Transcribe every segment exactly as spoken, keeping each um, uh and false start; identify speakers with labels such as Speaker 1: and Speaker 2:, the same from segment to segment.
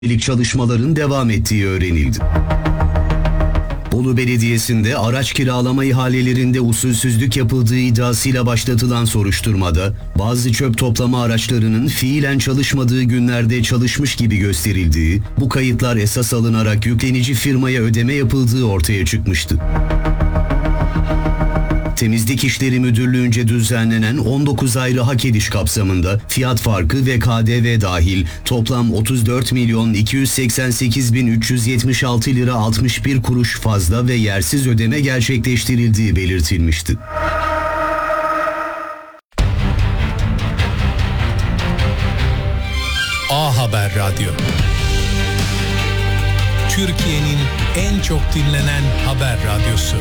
Speaker 1: çalışmaların devam ettiği öğrenildi. Bolu Belediyesi'nde araç kiralama ihalelerinde usulsüzlük yapıldığı iddiasıyla başlatılan soruşturmada bazı çöp toplama araçlarının fiilen çalışmadığı günlerde çalışmış gibi gösterildiği, bu kayıtlar esas alınarak yüklenici firmaya ödeme yapıldığı ortaya çıkmıştı. Temizlik İşleri Müdürlüğü'nce düzenlenen on dokuz ayrı hak ediş kapsamında fiyat farkı ve K D V dahil toplam otuz dört milyon iki yüz seksen sekiz bin üç yüz yetmiş altı lira altmış bir kuruş fazla ve yersiz ödeme gerçekleştirildiği belirtilmişti.
Speaker 2: A Haber Radyo, Türkiye'nin en çok dinlenen haber radyosu.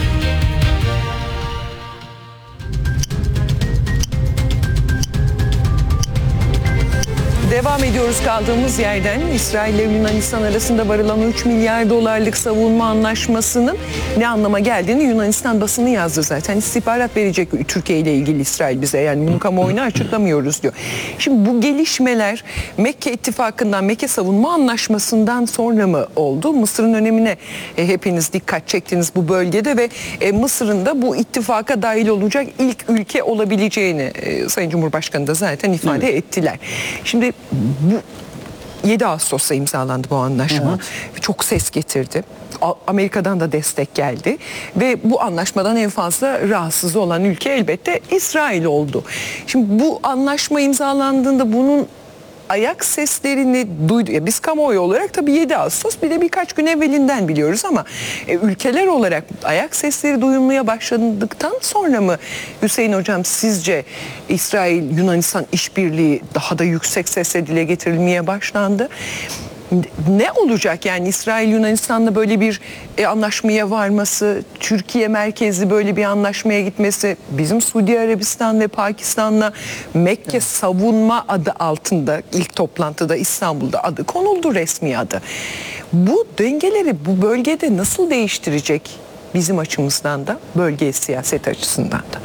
Speaker 3: Devam ediyoruz kaldığımız yerden. İsrail ile Yunanistan arasında varılan üç milyar dolarlık savunma anlaşmasının ne anlama geldiğini Yunanistan basını yazdı zaten. İstihbarat verecek Türkiye ile ilgili İsrail bize, yani bunu kamuoyuna açıklamıyoruz diyor. Şimdi bu gelişmeler Mekke ittifakından, Mekke savunma anlaşmasından sonra mı oldu? Mısır'ın önemine e, hepiniz dikkat çektiniz bu bölgede ve e, Mısır'ın da bu ittifaka dahil olacak ilk ülke olabileceğini e, Sayın Cumhurbaşkanı da zaten ifade evet. ettiler. Şimdi bu yedi Ağustos'ta imzalandı bu anlaşma. Evet. Çok ses getirdi. Amerika'dan da destek geldi ve bu anlaşmadan en fazla rahatsız olan ülke elbette İsrail oldu. Şimdi bu anlaşma imzalandığında bunun ayak seslerini duydu. Ya biz kamuoyu olarak tabii yedi Ağustos bir de birkaç gün evvelinden biliyoruz ama e, ülkeler olarak ayak sesleri duyulmaya başladıktan sonra mı Hüseyin Hocam sizce İsrail-Yunanistan işbirliği daha da yüksek sesle dile getirilmeye başlandı? Ne olacak yani İsrail Yunanistan'la böyle bir e, anlaşmaya varması, Türkiye merkezli böyle bir anlaşmaya gitmesi, bizim Suudi Arabistan ve Pakistan'la Mekke evet. savunma adı altında ilk toplantıda İstanbul'da adı konuldu, resmi adı. Bu dengeleri bu bölgede nasıl değiştirecek bizim açımızdan da, bölge siyaset açısından da?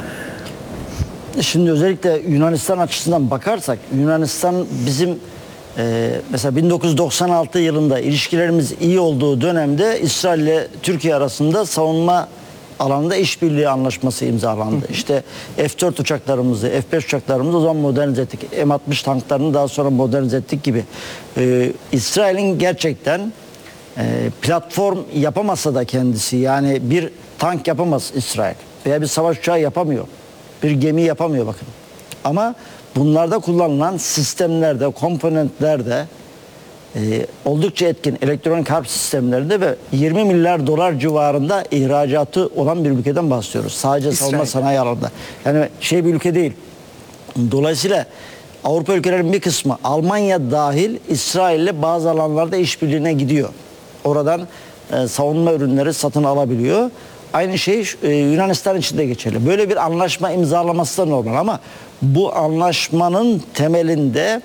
Speaker 4: Şimdi özellikle Yunanistan açısından bakarsak, Yunanistan bizim Ee, mesela bin dokuz yüz doksan altı yılında ilişkilerimiz iyi olduğu dönemde İsrail ile Türkiye arasında savunma alanında işbirliği anlaşması imzalandı. Hı hı. İşte F dört uçaklarımızı, F beş uçaklarımızı o zaman modernize ettik. M altmış tanklarını daha sonra modernize ettik gibi. Ee, İsrail'in gerçekten e, platform yapamasa da kendisi, yani bir tank yapamaz İsrail veya bir savaş uçağı yapamıyor. Bir gemi yapamıyor bakın. Ama bunlarda kullanılan sistemlerde, komponentlerde e, oldukça etkin elektronik harp sistemlerinde ve yirmi milyar dolar civarında ihracatı olan bir ülkeden bahsediyoruz. Sadece İsrail. Savunma sanayi alanında. Yani şey bir ülke değil. Dolayısıyla Avrupa ülkelerinin bir kısmı, Almanya dahil, İsrail ile bazı alanlarda işbirliğine gidiyor. Oradan e, savunma ürünleri satın alabiliyor. Aynı şey e, Yunanistan için de geçerli. Böyle bir anlaşma imzalaması da normal ama bu anlaşmanın temelinde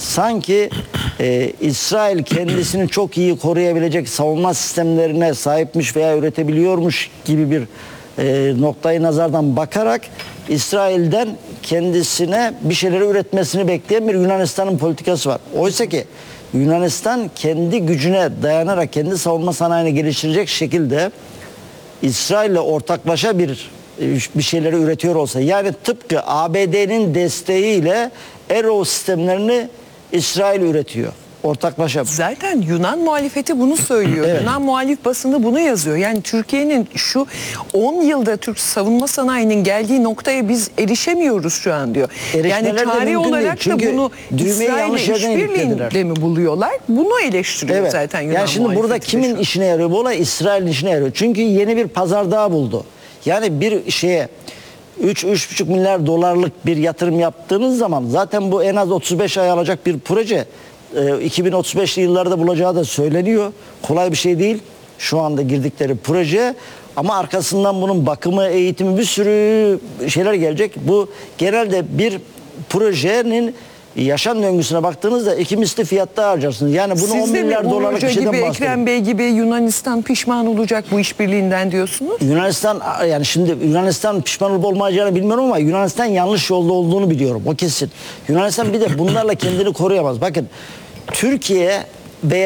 Speaker 4: sanki e, İsrail kendisini çok iyi koruyabilecek savunma sistemlerine sahipmiş veya üretebiliyormuş gibi bir e, noktayı nazardan bakarak İsrail'den kendisine bir şeyleri üretmesini bekleyen bir Yunanistan'ın politikası var. Oysa ki Yunanistan kendi gücüne dayanarak kendi savunma sanayini geliştirecek şekilde İsrail'le ortaklaşa bir bir şeyleri üretiyor olsa, yani tıpkı A B D'nin desteğiyle Arrow sistemlerini İsrail üretiyor. Ortaklaşa.
Speaker 3: Zaten Yunan muhalefeti bunu söylüyor. Evet. Yunan muhalif basını bunu yazıyor. Yani Türkiye'nin şu on yılda Türk savunma sanayinin geldiği noktaya biz erişemiyoruz şu an diyor. Yani çare olarak da bunu İsrail'le işbirliğinde mi buluyorlar? Bunu eleştiriyor evet. zaten Yunan
Speaker 4: yani şimdi burada kimin şu. işine yarıyor bu olay? İsrail'in işine yarıyor. Çünkü yeni bir pazar daha buldu. Yani bir şeye üç üç buçuk milyar dolarlık bir yatırım yaptığınız zaman zaten bu en az otuz beş ay alacak bir proje. iki bin otuz beşli yıllarda bulacağı da söyleniyor. Kolay bir şey değil şu anda girdikleri proje. Ama arkasından bunun bakımı, eğitimi, bir sürü şeyler gelecek. Bu genelde bir projenin yaşam döngüsüne baktığınızda iki misli fiyatta harcarsınız. Yani bunu on milyar dolarlık bir şeyden bahsediyoruz.
Speaker 3: Ekrem Bey gibi Yunanistan pişman olacak bu işbirliğinden diyorsunuz.
Speaker 4: Yunanistan, yani şimdi Yunanistan pişman olup olmayacağını bilmiyorum ama Yunanistan yanlış yolda olduğunu biliyorum. O kesin. Yunanistan bir de bunlarla kendini koruyamaz. Bakın Türkiye